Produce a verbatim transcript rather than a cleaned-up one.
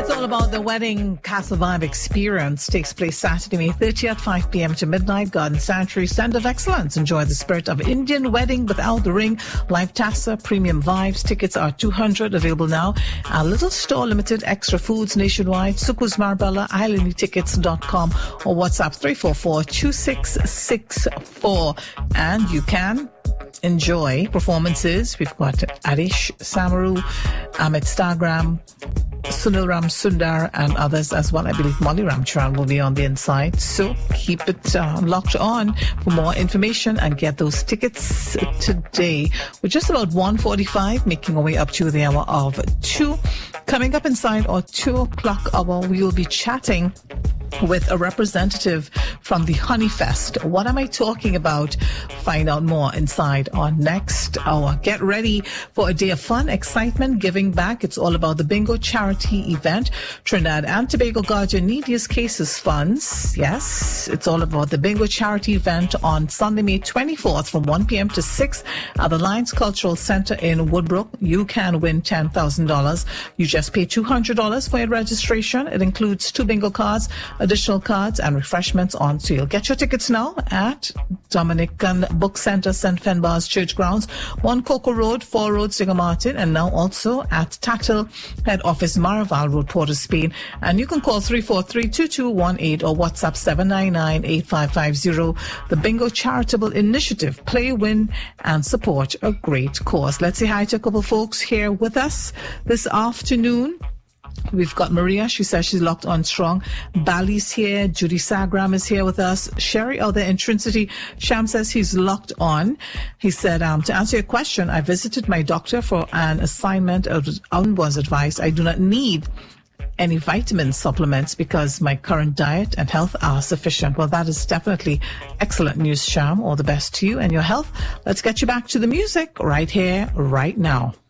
All about the wedding Castle Vibe experience takes place Saturday, May thirtieth, five p.m. to midnight. Garden Sanctuary Center of Excellence. Enjoy the spirit of Indian wedding without the ring. Live Tassa, premium vibes. Tickets are two hundred dollars available now. Our little store limited extra foods nationwide. Sukus Marbella, island tickets dot com or WhatsApp three four four, two six six four. And you can enjoy performances. We've got Arish Samaru, Amit Stagram, Sunil Ram Sundar and others as well. I believe Molly Ramcharan will be on the inside. So keep it uh, locked on for more information and get those tickets today. We're just about one forty-five, making our way up to the hour of two. Coming up inside our two o'clock hour, we will be chatting with a representative from the Honey Fest. What am I talking about? Find out more inside our next hour. Get ready for a day of fun, excitement, giving back. It's all about the Bingo charity event. Trinidad and Tobago Guardian Neediest Cases Funds. Yes, it's all about the Bingo charity event on Sunday, May twenty-fourth from one p.m. to six at the Lions Cultural Center in Woodbrook. You can win ten thousand dollars. You just pay two hundred dollars for your registration. It includes two bingo cards, additional cards and refreshments on sale. Get your tickets now at Dominican Book Center, Saint Fenbar's Church Grounds, One Coco Road, Four Road, Singer Martin, and now also at Tatil Head Office, Maraval Road, Port of Spain. And you can call three four three, two two one eight or WhatsApp seven nine nine, eight five five zero. The Bingo Charitable Initiative. Play, win, and support a great cause. Let's say hi to a couple folks here with us this afternoon. We've got Maria. She says she's locked on strong. Bali's here. Judy Sagram is here with us. Sherry out there in Trinity. Sham says he's locked on. He said, um, to answer your question, I visited my doctor for an assignment of was advice. I do not need any vitamin supplements because my current diet and health are sufficient. Well, that is definitely excellent news, Sham. All the best to you and your health. Let's get you back to the music right here, right now.